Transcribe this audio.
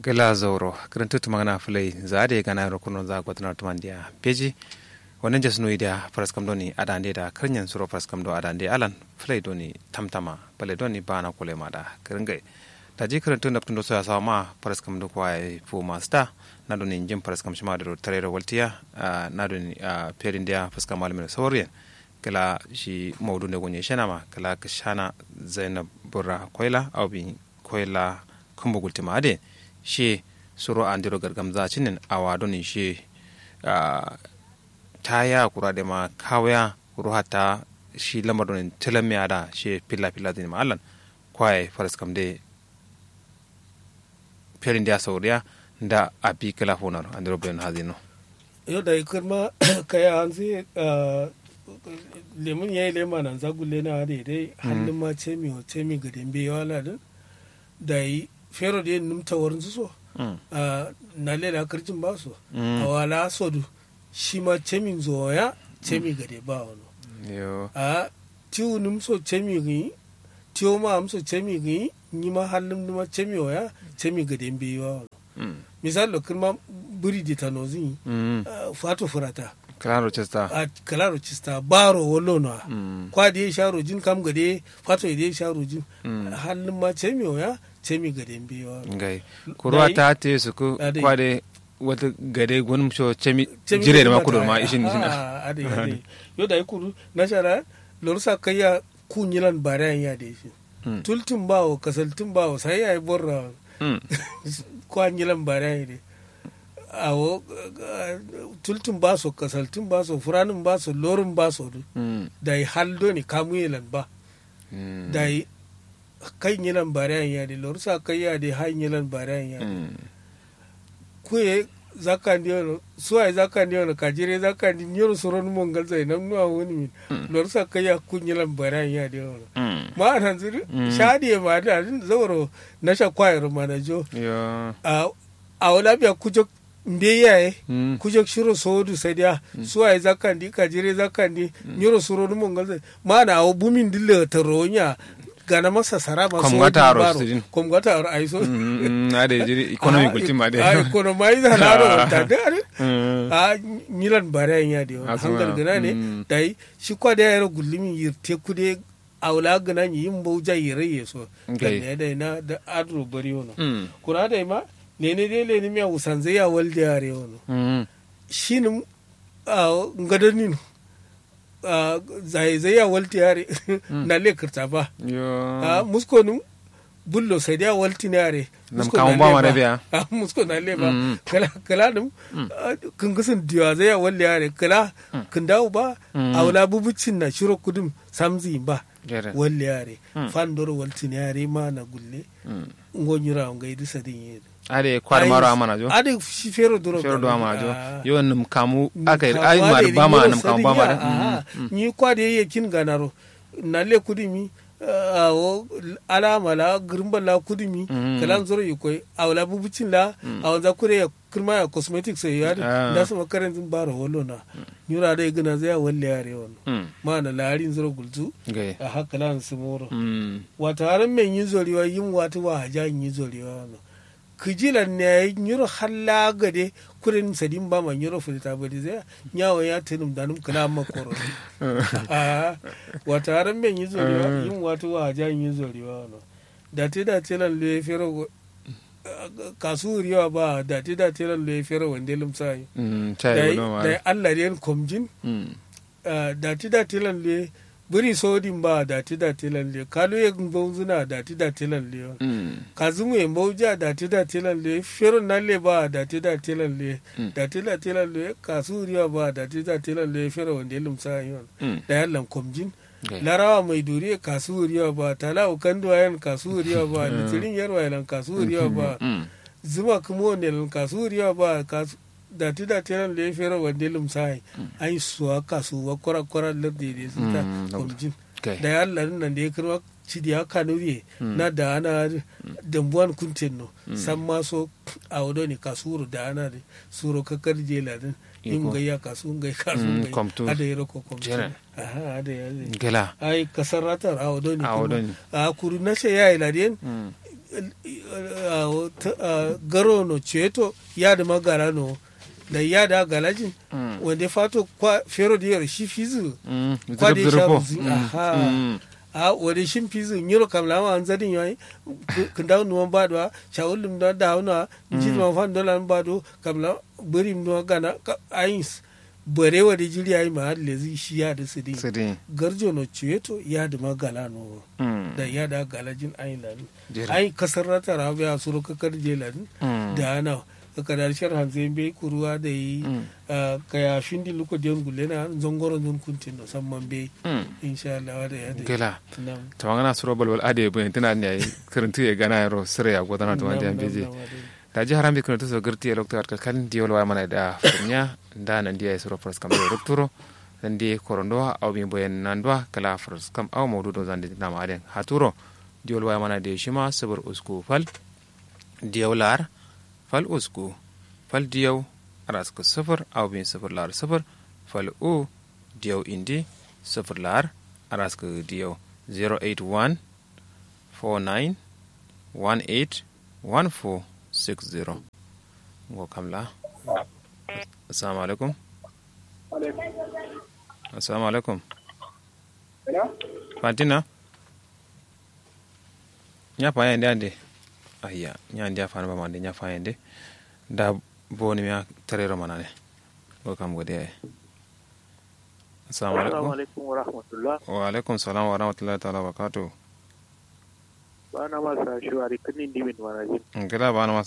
gala zauro kirantu tumangana fulai zaade gana rokuno za gwatna tumandia peji wannan jasno ida praskam doni adande da karnyan suro praskam do adande alan fulai doni tamtama bale doni bana kule mada kiringai taji kirantu naptundo so ya sama praskam do kwa fu master na doni jim praskam shima do tarero waltiya na doni perindia praskam malmin sawriyan kala shi maudu ne gonye shanama kala kashana zainab burra koila au bi koila kumbu gultima ade shi suro andiro gargamza cinin awado ni shi taya kura da ma kawaya ruhata shi lamarin tilamiya da shi fila din ma allan kwaye faras kamde perin dia sauriya da abi kala honar andiro ben hazino yo da ikirma kaya hanzi lemun yayi lema nan zagulle na dai hannun ma ce mi gadin be wala da yi fero da yin numta wurin su so na lela karjin ba su a wala sodu shi ma cemin zoya cemi gade ba wani a tiwu numso cemi gini tiwo ma amso cemi gini ni ma halin numa cemi waya cemi gade bi wa wani misali kirma buri di tanozin fato furata kalaro chista baro wolo na kwa da ya sharo jin kam gade fato da ya sharo jin halin ma cemi waya cemi gade biyo ngai kurwa ta te su ku kwade wata gade gonum sho cemi jire da makudo ma ishin ade yo da ikuru na shara lorsa kayya kunyilan baran ya de shi tultun bawo kasaltun bawo sai ya borra kwanyilan baran de awo tultun baso kasaltun baso furanin baso lorin baso da haldo ni kamuyelan ba da kai nyilan barayan ya de lor sa kai ya de hay nyilan barayan ya kuye zakandi ono suai zakandi ono kajire zakandi nyoro soron mongal zai nam no woni min lor sa kai ya ku nyilan barayan ya de ono ma nan zuri shadi ma da zawro na sha kwayar manajo a wala biya kujo mbeyaye kujo shiro sodu sai dia suai zakandi kajire zakandi nyoro soron mongal zai ma na bumin dille taronya gana masa sarama so komgata aro aiso ade jiri economy kultima de economy da laro ta de a milan bare ya de hangal gana ne dai shi kwa da yaro gullimi yirte kude awla gana ni yimbo jayire yeso ne dai na da adro bari wono kuna dai ma ne de le ni mi usanze ya walde yare wono shinin ngadanin zai ya walti yare na lekarta ba musko nun bullo sai da walti ne yare musko na ba mara biya musko na le ba kala dum kun gusun diwa zai ya walti yare kala kun dawo ba awla bubucin na shiro kudum samzi ba walti yare fandor walti ne yare ma na gulle ngonyira ngai disa din yi ade kwar maro amana jo ade shi fero do amana jo yo num kamu akai ai mar ba ma num kamu ba ma ni kwa de yekin ganaro na le kudimi o alama la grimba la kudimi kalan zoro yikoi awla bubucin la awanza kure ya kirma ya cosmetics sai ya da su makarantin baro wallo na nyura da gina zai walle yare wannan ma na larin zoro gulzu a haka lan su moro wata haran men yin zoriwa yin wata wa haja yin zoriwa wannan kijilan ne nyuro halla gade kurin sadin ba man nyuro fulita bari zai nyawo ya tunum danum kala makoro wata haran men yin zoriwa yin wata wa haja yin zoriwa no da te lan le fero kasuriya ba da te lan le fero wande lumsai dai Allah ne komjin da te lan le buri sodin ba da ti lalle kalu ye gbonzuna da ti lalle kazumu ye mbauja da ti lalle fero nalle ba da ti lalle da ti lalle kasuriya ba da ti lalle fero wanda lumsa yon da yallan komjin larawa mai duriye kasuriya ba tala ukanduwa yan kasuriya ba litirin yarwa yan kasuriya ba zuma kuma ne kasuriya ba da ti nan le fero wande lumsai ai suwa kasuwa kwara lardi ne sun ta komjin da ya Allah nan da ya kirwa cidi ya kanuriye na da ana dambuwan kuntin no san ma so a wado ne kasuru da ana da suro kakar jela din in ga ya kasu ga ada yaro ko komjin ada ya gela ai kasaratar a wado ne a kuru na she ya iladin garo no ceto ya da magara no da ya da galajin wanda fato fero da yar shi fizu kwa da ya sha ruzi a wani shin fizu nyiro kamla an zadin yayi kun dawo nuwan badwa shawulum da dauna ji ma fan dolan bado kamla burim no gana ayis bare wa da jiri yayi ma lezi shi ya da sidin garjo no ceto ya da magala no da ya da galajin ayin ai kasar rata rabiya suru kakar jelan da ana kadar shar hanze be kuruwa da yi kaya shindi luko den gulena zongoro nun kuntin no samman be insha Allah da ya da gela to ngana suro balwal ade be tana ne karantu ya gana yaro sire ya godana to wanda beje da ji harambe kun to so girti lokto at kan diol wa mana da furnya da nan dia suro pras kam do rupturo dan di korondo aw bi boyen nandwa kala pras kam aw mawdudo zande na maden haturo diol wa mana de shima sabur usku fal diolar fal usku fal diyaw araska safar aw bin safar lar safar fal u diyaw indi safar lar araska diyaw 081 49 18 1460 ngo kamla assalamu alaikum assalamu alaikum fantina nya pa ande ayya ñaan dia fana bamande nya fayende da boni mi tarero manane ko kam gode assalamu alaikum wa rahmatullah wa alaikum salam wa rahmatullahi ta'ala wa barakatuh bana masa shuari kinin dimin manajin ngala bana